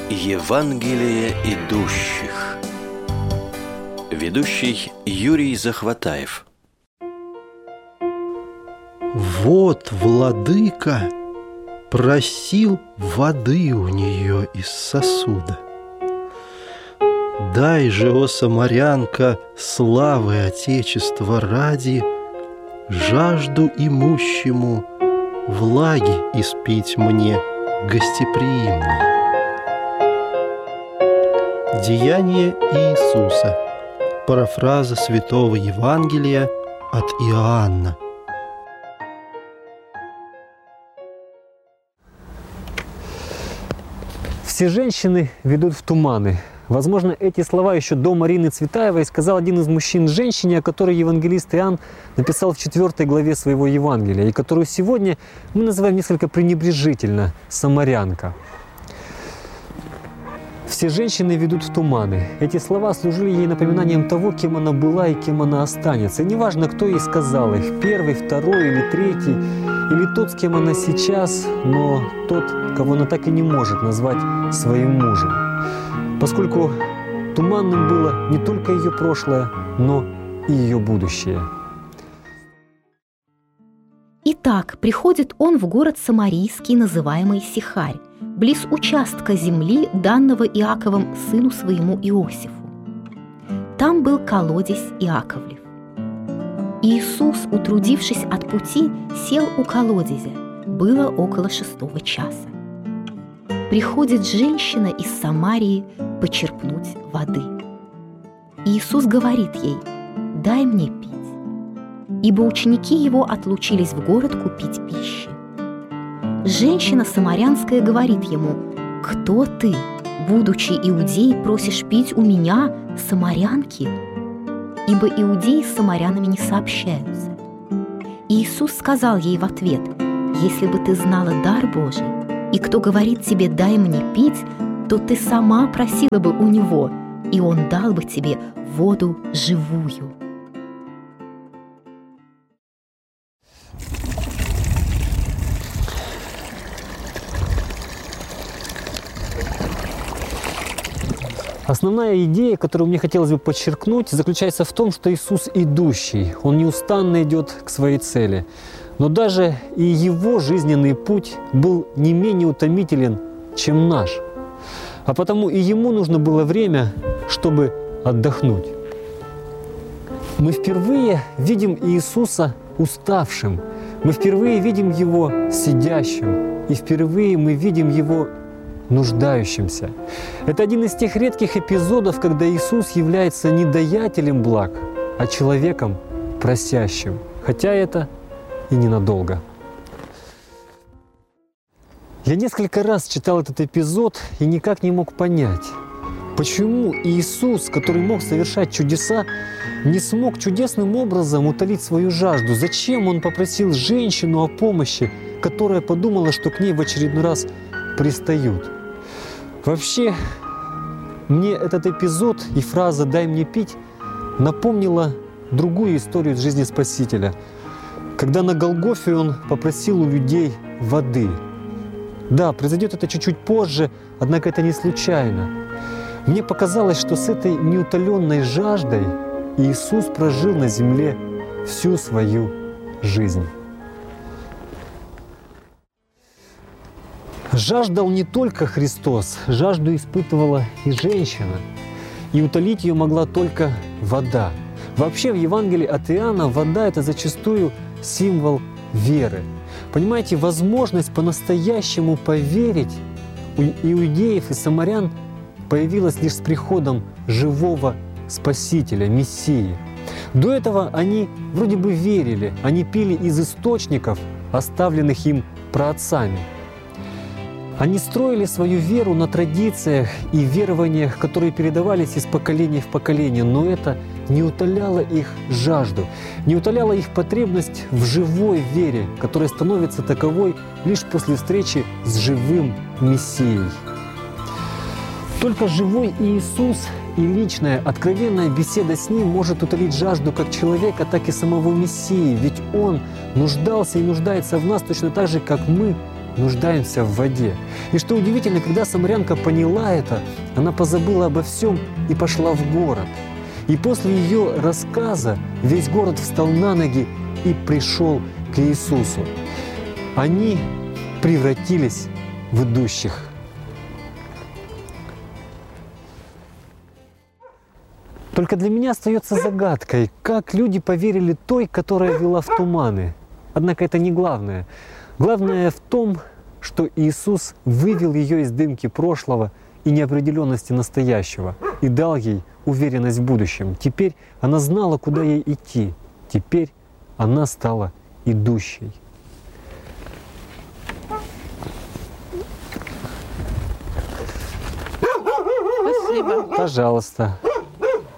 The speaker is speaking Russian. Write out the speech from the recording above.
Евангелие идущих. Ведущий Юрий Захватаев. Вот владыка просил воды у нее из сосуда. Дай же, о самарянка, славы Отечества ради, жажду имущему влаги испить мне гостеприимной. Деяние Иисуса. Парафраза Святого Евангелия от Иоанна. Все женщины ведут в туманы. Возможно, эти слова еще до Марины Цветаевой сказал один из мужчин женщине, о которой евангелист Иоанн написал в 4 главе своего Евангелия, и которую сегодня мы называем несколько пренебрежительно «самарянка». Все женщины ведут в туманы. Эти слова служили ей напоминанием того, кем она была и кем она останется. И неважно, кто ей сказал их, первый, второй или третий, или тот, с кем она сейчас, но тот, кого она так и не может назвать своим мужем. Поскольку туманным было не только ее прошлое, но и ее будущее. Итак, приходит он в город Самарийский, называемый Сихарь, близ участка земли, данного Иаковом сыну своему Иосифу. Там был колодезь Иаковлев. Иисус, утрудившись от пути, сел у колодезя. Было около 6 часа. Приходит женщина из Самарии почерпнуть воды. Иисус говорит ей: «Дай мне пить», ибо ученики его отлучились в город купить пищи. Женщина самарянская говорит ему: «Кто ты, будучи иудей, просишь пить у меня, самарянки?» Ибо иудеи с самарянами не сообщаются. Иисус сказал ей в ответ: «Если бы ты знала дар Божий, и кто говорит тебе: дай мне пить, то ты сама просила бы у него, и он дал бы тебе воду живую». Основная идея, которую мне хотелось бы подчеркнуть, заключается в том, что Иисус идущий, Он неустанно идет к своей цели. Но даже и Его жизненный путь был не менее утомителен, чем наш. А потому и Ему нужно было время, чтобы отдохнуть. Мы впервые видим Иисуса уставшим, мы впервые видим Его сидящим, и впервые мы видим Его нуждающимся. Это один из тех редких эпизодов, когда Иисус является не даятелем благ, а человеком просящим. Хотя это и ненадолго. Я несколько раз читал этот эпизод и никак не мог понять, почему Иисус, который мог совершать чудеса, не смог чудесным образом утолить свою жажду. Зачем Он попросил женщину о помощи, которая подумала, что к ней в очередной раз пристают? Вообще, мне этот эпизод и фраза «дай мне пить» напомнила другую историю из жизни Спасителя, когда на Голгофе Он попросил у людей воды. Да, произойдет это чуть-чуть позже, однако это не случайно. Мне показалось, что с этой неутоленной жаждой Иисус прожил на земле всю свою жизнь. Жаждал не только Христос, жажду испытывала и женщина. И утолить ее могла только вода. Вообще в Евангелии от Иоанна вода – это зачастую символ веры. Понимаете, возможность по-настоящему поверить у иудеев и самарян появилась лишь с приходом живого Спасителя, Мессии. До этого они вроде бы верили, они пили из источников, оставленных им праотцами. Они строили свою веру на традициях и верованиях, которые передавались из поколения в поколение, но это не утоляло их жажду, не утоляло их потребность в живой вере, которая становится таковой лишь после встречи с живым Мессией. Только живой Иисус и личная, откровенная беседа с Ним может утолить жажду как человека, так и самого Мессии, ведь Он нуждался и нуждается в нас точно так же, как мы нуждаемся в воде. И что удивительно, когда самарянка поняла это, она позабыла обо всем и пошла в город. И после ее рассказа весь город встал на ноги и пришел к Иисусу. Они превратились в идущих. Только для меня остается загадкой, как люди поверили той, которая вела в туманы. Однако это не главное. Главное в том, что Иисус вывел ее из дымки прошлого и неопределенности настоящего и дал ей уверенность в будущем. Теперь она знала, куда ей идти. Теперь она стала идущей. Спасибо. Пожалуйста.